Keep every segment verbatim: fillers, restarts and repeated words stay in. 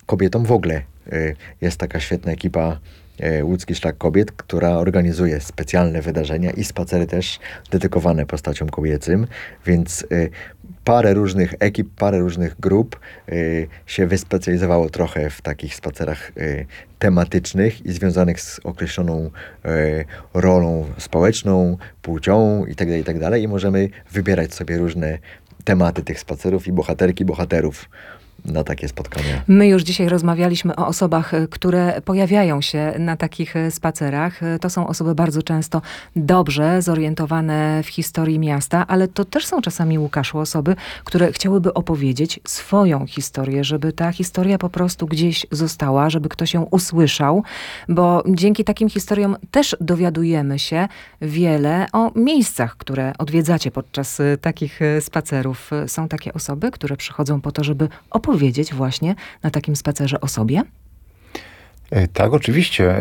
kobietom w ogóle y, jest taka świetna ekipa y, Łódzki Szlak Kobiet, która organizuje specjalne wydarzenia i spacery też dedykowane postaciom kobiecym, więc y, parę różnych ekip, parę różnych grup y, się wyspecjalizowało trochę w takich spacerach y, tematycznych i związanych z określoną y, rolą społeczną, płcią itd., itd. I możemy wybierać sobie różne tematy tych spacerów i bohaterki, bohaterów na takie spotkania. My już dzisiaj rozmawialiśmy o osobach, które pojawiają się na takich spacerach. To są osoby bardzo często dobrze zorientowane w historii miasta, ale to też są czasami, Łukaszu, osoby, które chciałyby opowiedzieć swoją historię, żeby ta historia po prostu gdzieś została, żeby ktoś ją usłyszał, bo dzięki takim historiom też dowiadujemy się wiele o miejscach, które odwiedzacie podczas takich spacerów. Są takie osoby, które przychodzą po to, żeby opowiedzieć powiedzieć właśnie na takim spacerze o sobie? Tak, oczywiście.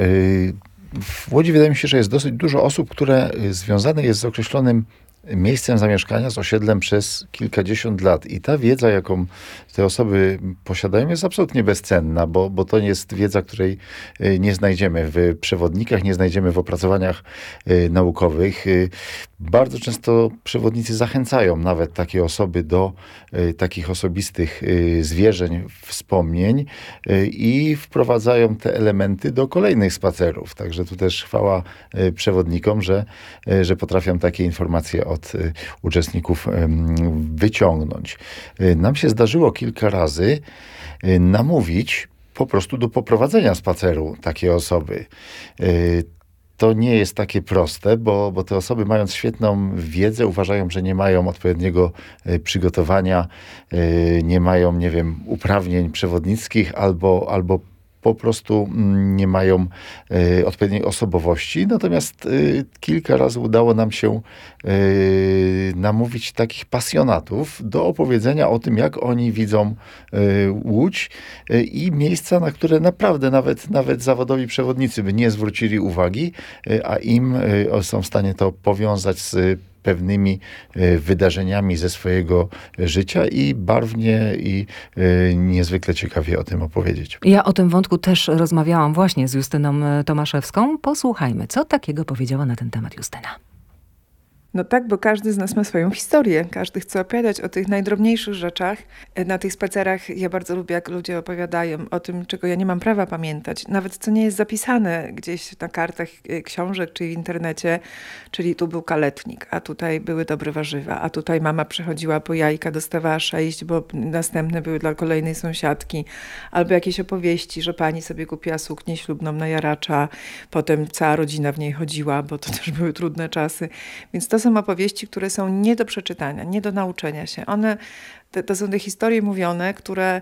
W Łodzi wydaje mi się, że jest dosyć dużo osób, które związane jest z określonym miejscem zamieszkania, z osiedlem przez kilkadziesiąt lat. I ta wiedza, jaką te osoby posiadają, jest absolutnie bezcenna, bo, bo to jest wiedza, której nie znajdziemy w przewodnikach, nie znajdziemy w opracowaniach naukowych. Bardzo często przewodnicy zachęcają nawet takie osoby do takich osobistych zwierzeń, wspomnień i wprowadzają te elementy do kolejnych spacerów. Także tu też chwała przewodnikom, że, że potrafią takie informacje od uczestników wyciągnąć. Nam się zdarzyło kilka razy namówić po prostu do poprowadzenia spaceru takiej osoby. To nie jest takie proste, bo, bo te osoby, mając świetną wiedzę, uważają, że nie mają odpowiedniego przygotowania, nie mają, nie wiem, uprawnień przewodnickich albo, albo po prostu nie mają y, odpowiedniej osobowości. Natomiast y, kilka razy udało nam się y, namówić takich pasjonatów do opowiedzenia o tym, jak oni widzą y, Łódź y, i miejsca, na które naprawdę nawet, nawet zawodowi przewodnicy by nie zwrócili uwagi, y, a im y, są w stanie to powiązać z pewnymi y, wydarzeniami ze swojego życia i barwnie i y, niezwykle ciekawie o tym opowiedzieć. Ja o tym wątku też rozmawiałam właśnie z Justyną Tomaszewską. Posłuchajmy, co takiego powiedziała na ten temat Justyna. No tak, bo każdy z nas ma swoją historię. Każdy chce opowiadać o tych najdrobniejszych rzeczach. Na tych spacerach ja bardzo lubię, jak ludzie opowiadają o tym, czego ja nie mam prawa pamiętać. Nawet co nie jest zapisane gdzieś na kartach książek czy w internecie. Czyli tu był kaletnik, a tutaj były dobre warzywa, a tutaj mama przychodziła po jajka, dostawała sześć, bo następne były dla kolejnej sąsiadki. Albo jakieś opowieści, że pani sobie kupiła suknię ślubną na jaracza, potem cała rodzina w niej chodziła, bo to też były trudne czasy. Więc to są opowieści, które są nie do przeczytania, nie do nauczenia się. One, to, to są te historie mówione, które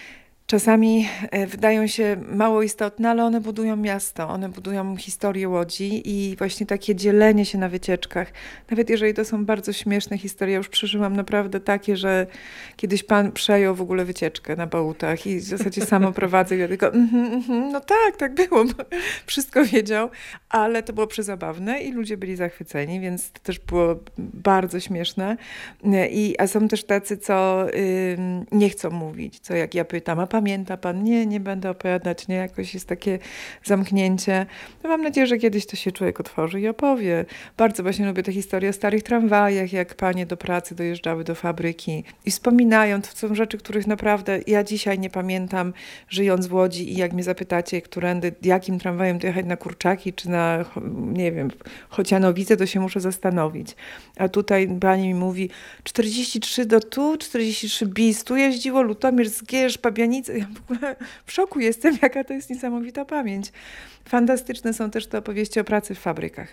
czasami wydają się mało istotne, ale one budują miasto, one budują historię Łodzi i właśnie takie dzielenie się na wycieczkach. Nawet jeżeli to są bardzo śmieszne historie, ja już przeżyłam naprawdę takie, że kiedyś pan przejął w ogóle wycieczkę na Bałutach i w zasadzie samo prowadzę i ja tylko mm, mm, no tak, tak było, bo wszystko wiedział, ale to było przezabawne i ludzie byli zachwyceni, więc to też było bardzo śmieszne. I, a są też tacy, co y, nie chcą mówić, co jak ja pytam, a pamięta pan? Nie, nie będę opowiadać, nie, jakoś jest takie zamknięcie. No mam nadzieję, że kiedyś to się człowiek otworzy i opowie. Bardzo właśnie lubię te historie o starych tramwajach, jak panie do pracy dojeżdżały do fabryki i wspominają, to są rzeczy, których naprawdę ja dzisiaj nie pamiętam, żyjąc w Łodzi i jak mnie zapytacie, którędy, jakim tramwajem dojechać na Kurczaki, czy na, nie wiem, Chocianowice, to się muszę zastanowić. A tutaj pani mi mówi, czterdzieści trzy do tu, czterdzieści trzy bis, tu jeździło Lutomierz, Zgierz, Pabianice. Ja w ogóle w szoku jestem, jaka to jest niesamowita pamięć. Fantastyczne są też te opowieści o pracy w fabrykach.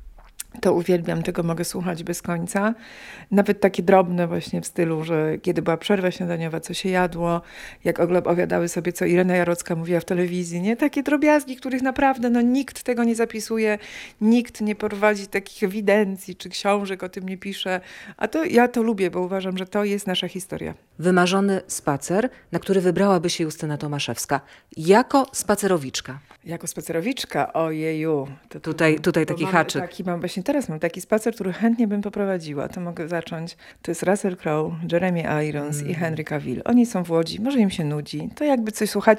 To uwielbiam, tego mogę słuchać bez końca. Nawet takie drobne właśnie w stylu, że kiedy była przerwa śniadaniowa, co się jadło, jak opowiadały sobie, co Irena Jarocka mówiła w telewizji, nie? Takie drobiazgi, których naprawdę no, nikt tego nie zapisuje, nikt nie prowadzi takich ewidencji czy książek, o tym nie pisze. A to ja to lubię, bo uważam, że to jest nasza historia. Wymarzony spacer, na który wybrałaby się Justyna Tomaszewska jako spacerowiczka. Jako spacerowiczka? Ojeju. To tutaj tutaj taki mam, haczyk. Taki mam właśnie teraz mam taki spacer, który chętnie bym poprowadziła. To mogę zacząć. To jest Russell Crowe, Jeremy Irons mm. i Henry Cavill. Oni są w Łodzi, może im się nudzi. To jakby coś słuchacie